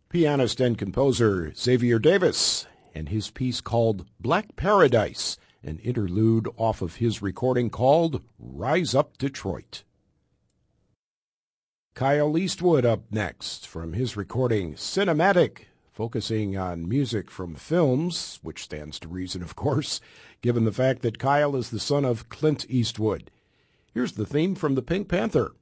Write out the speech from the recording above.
Pianist and composer Xavier Davis and his piece called Black Paradise, an interlude off of his recording called Rise Up Detroit. Kyle Eastwood up next from his recording Cinematic, focusing on music from films, which stands to reason, of course, given the fact that Kyle is the son of Clint Eastwood. Here's the theme from the Pink Panther.